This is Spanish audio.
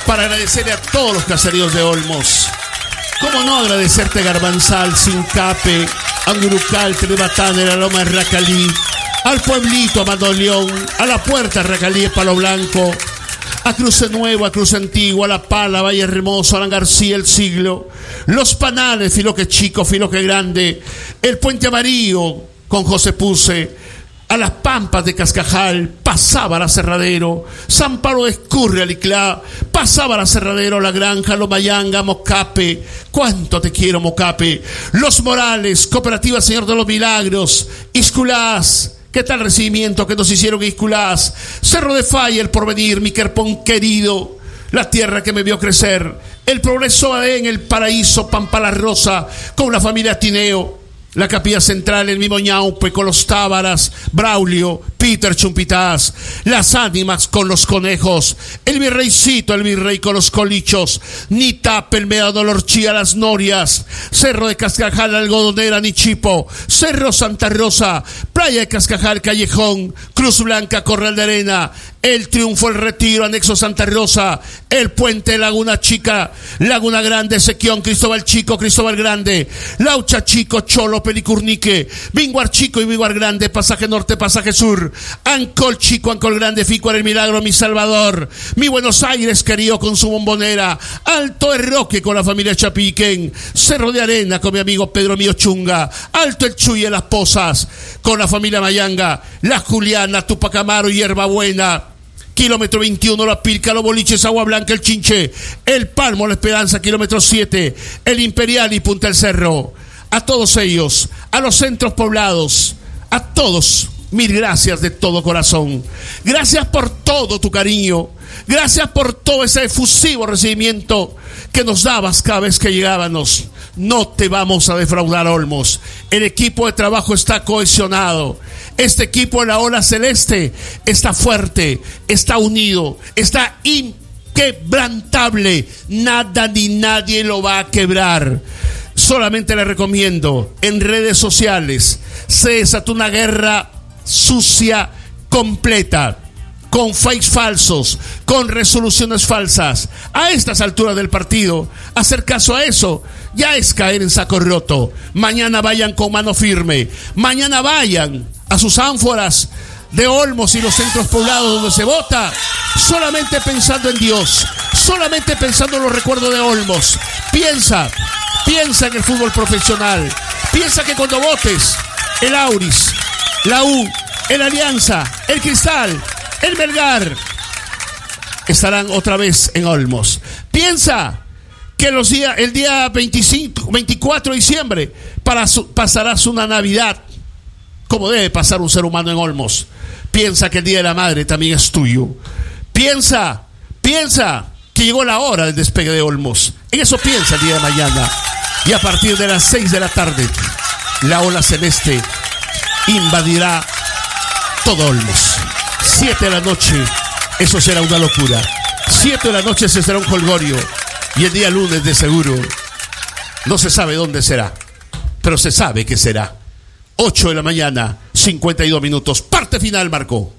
para agradecerle a todos los caseríos de Olmos. ¿Cómo no agradecerte Garbanzal, Sincape, Angurucal, Trebatán, la Loma de Racalí, al pueblito, a Mandoleón, a la Puerta Racalí, Palo Blanco, a Cruce Nuevo, a Cruce Antigua, a La Pala, Valle Hermoso, Alan García, El Siglo, Los Panales, Filoque Chico, Filoque Grande, el Puente Amarillo con José Puse, a las Pampas de Cascajal, pasaba a Cerradero, San Pablo de Escurre, Aliclá, pasaba a Cerradero, La Granja, Lomayanga, Mocape, cuánto te quiero Mocape, Los Morales, Cooperativa Señor de los Milagros, Isculás, qué tal recibimiento que nos hicieron Isculás, Cerro de Falla, El Porvenir, mi Querpón querido, la tierra que me vio crecer, el Progreso en el Paraíso, Pampa La Rosa, con la familia Tineo, la Capilla Central, el mismo Ñaupe, con los Tábaras, Braulio, Peter Chumpitaz, las Ánimas con los Conejos, el Virreycito, el Virrey con los Colichos, Nitape, el Meado Lorchía, las Norias, Cerro de Cascajal, Algodonera, Nichipo, Cerro Santa Rosa, Playa de Cascajal, Callejón, Cruz Blanca, Corral de Arena, el Triunfo, el Retiro, Anexo Santa Rosa, el Puente, Laguna Chica, Laguna Grande, Sequión, Cristóbal Chico, Cristóbal Grande, Laucha Chico, Cholo, Pelicurnique, Vinguar Chico y Vinguar Grande, Pasaje Norte, Pasaje Sur, Ancol Chico, Ancol Grande, Ficuar el Milagro, mi Salvador, mi Buenos Aires querido con su bombonera, Alto el Roque con la familia Chapiquén, Cerro de Arena con mi amigo Pedro Mío Chunga, Alto el Chuy en Las Pozas con la familia Mayanga, La Juliana, Tupac Amaro y Hierbabuena, kilómetro 21, La Pilca, Los Boliches, Agua Blanca, El Chinche, El Palmo, La Esperanza, kilómetro 7, El Imperial y Punta del Cerro. A todos ellos, a los centros poblados, a todos, mil gracias de todo corazón. Gracias por todo tu cariño. Gracias por todo ese efusivo recibimiento que nos dabas cada vez que llegábamos. No te vamos a defraudar, Olmos. El equipo de trabajo está cohesionado. Este equipo de la Ola Celeste está fuerte, está unido, está inquebrantable. Nada ni nadie lo va a quebrar. Solamente le recomiendo, en redes sociales se desató una guerra sucia, completa, con fakes falsos, con resoluciones falsas. A estas alturas del partido, hacer caso a eso ya es caer en saco roto. Mañana vayan con mano firme. Mañana vayan a sus ánforas de Olmos y los centros poblados donde se vota, solamente pensando en Dios, solamente pensando en los recuerdos de Olmos. Piensa en el fútbol profesional. Piensa que cuando votes, el Auris, la U, el Alianza, el Cristal, el Melgar estarán otra vez en Olmos. Piensa que el día 24 de diciembre pasarás una Navidad como debe pasar un ser humano en Olmos. Piensa que el Día de la Madre también es tuyo. Piensa que llegó la hora del despegue de Olmos. En eso piensa el día de mañana. Y a partir de las 6 de la tarde, la Ola Celeste invadirá todo Olmos. 7 de la noche, eso será una locura. 7 de la noche se será un jolgorio. Y el día lunes, de seguro, no se sabe dónde será, pero se sabe que será. 8 de la mañana, 52 minutos. Parte final, Marco.